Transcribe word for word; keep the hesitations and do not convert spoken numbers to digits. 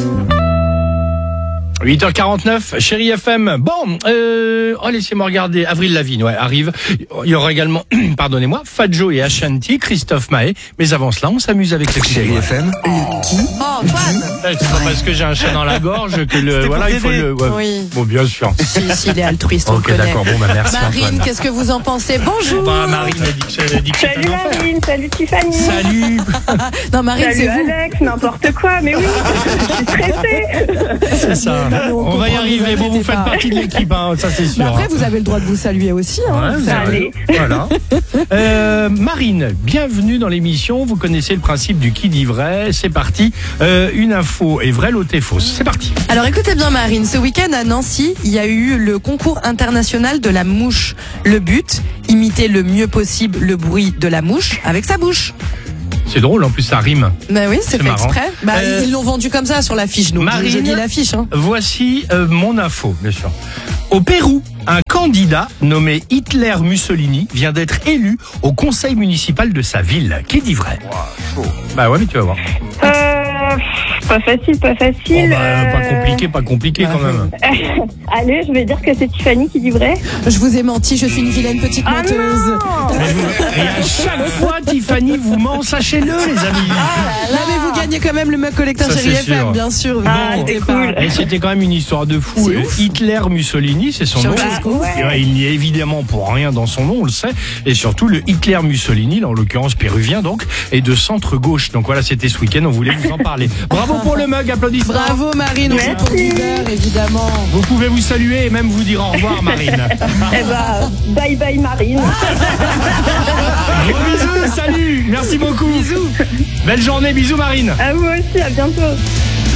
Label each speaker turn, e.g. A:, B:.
A: huit heures quarante-neuf, Chérie F M. Bon, euh, oh, laissez-moi regarder. Avril Lavigne, ouais, arrive. Il y aura également, pardonnez-moi, Fadjo et Ashanti, Christophe Mahé. Mais avant cela, on s'amuse avec le
B: Chérie F M.
C: Oh, Antoine.
A: C'est pas parce que j'ai un chat dans la gorge que le, voilà, il faut le, ouais.
C: Oui.
A: Bon, bien sûr.
C: Si, si, il est altruiste, on
A: Ok,
C: le connaît.
A: d'accord. Bon, bah, merci,
C: Marine,
A: Antoine.
C: qu'est-ce que vous en pensez? Bonjour.
A: Bah, Marine a dit que elle a dit que c'était
D: Salut
A: un enfer.
D: Marine, salut Tiffany.
A: Salut.
C: Non, Marine,
D: Salut
C: c'est vous.
D: Alex, n'importe quoi, mais oui, je suis stressée.
A: C'est ça.
C: Non, non, on
A: on va y
C: comprend,
A: arriver.
C: vous
A: Bon, vous
C: inquiétez
A: faites
C: pas.
A: partie de l'équipe, hein, ça c'est sûr.
C: Mais après, vous avez le droit de vous saluer aussi. Hein.
A: Ouais, vous
D: Ça
A: avez-
D: allait.
A: Voilà. Euh, Marine, bienvenue dans l'émission. Vous connaissez le principe du qui dit vrai. C'est parti. Euh, une info est vraie, l'autre est fausse. C'est parti.
C: Alors écoutez bien Marine, ce week-end à Nancy, il y a eu le concours international de la mouche. Le but, imiter le mieux possible le bruit de la mouche avec sa bouche.
A: C'est drôle, en plus ça rime.
C: Bah oui, c'est
A: C'est
C: fait
A: marrant.
C: exprès. Bah,
A: Euh,
C: ils l'ont vendu comme ça sur l'affiche, donc
A: Marine,
C: je dis l'affiche. Hein.
A: Voici euh, mon info, bien sûr. Au Pérou, un candidat nommé Hitler Mussolini vient d'être élu au conseil municipal de sa ville. Qui dit vrai? Bah ouais, mais tu vas voir.
D: Euh, pas facile, pas
A: Oh,
D: facile.
A: bah,
D: euh,
A: Pas compliqué, pas compliqué quand même.
D: Allez, je vais dire que c'est Tiffany qui dit vrai.
C: Je vous ai menti, je suis une vilaine petite
D: Ah
C: menteuse.
D: non.
A: Mais vous- et à chaque fois, Tiffany vous ment, sachez-le, les amis.
C: Là, mais vous gagnez quand même le mug collecteur
A: Ça,
C: Chérie
A: c'est
C: F M,
A: sûr.
C: bien sûr. Vous
D: Ah,
C: inquiétez
D: c'est
C: pas.
D: cool.
A: Et c'était quand même une histoire de fou.
C: C'est ouf.
A: Hitler Mussolini, c'est son nom.
C: Ceausescu.
A: Et ouais, il n'y est évidemment pour rien dans son nom, on le sait. Et surtout, le Hitler Mussolini, là, en l'occurrence péruvien donc, est de centre-gauche. Donc voilà, c'était ce week-end, on voulait vous en parler. Bravo pour le mug, applaudissements.
C: Bravo Marine, on
D: Merci.
C: est pour du beurre, évidemment.
A: Vous pouvez vous saluer et même vous dire au revoir, Marine.
D: Eh ben, bye bye Marine.
A: Gros bisous, salut, merci beaucoup. Bisous. Belle journée, bisous, Marine.
D: À vous aussi, à bientôt.